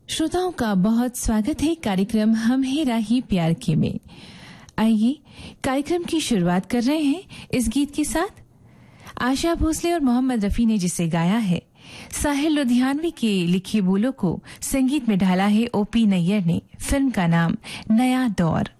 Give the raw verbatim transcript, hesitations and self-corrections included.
श्रोताओं का बहुत स्वागत है कार्यक्रम हम है राही प्यार के में। आइए कार्यक्रम की शुरुआत कर रहे हैं इस गीत के साथ। आशा भोसले और मोहम्मद रफी ने जिसे गाया है, साहिल लुधियानवी के लिखे बोलों को संगीत में ढाला है ओपी नैयर ने। फिल्म का नाम नया दौर।